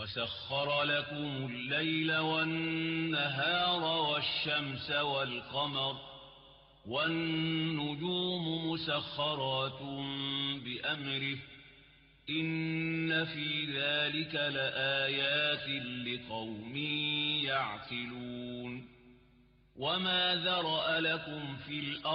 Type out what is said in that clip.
وسخر لكم الليل والنهار والشمس والقمر والنجوم مسخرات بأمره إن في ذلك لآيات لقوم يعقلون وما ذرأ لكم في الأرض